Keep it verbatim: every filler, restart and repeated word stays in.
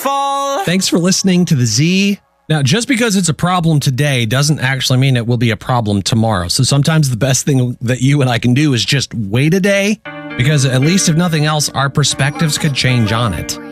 fall. Thanks for listening to the Z. Now, just because it's a problem today doesn't actually mean it will be a problem tomorrow. So sometimes the best thing that you and I can do is just wait a day, because at least if nothing else, our perspectives could change on it.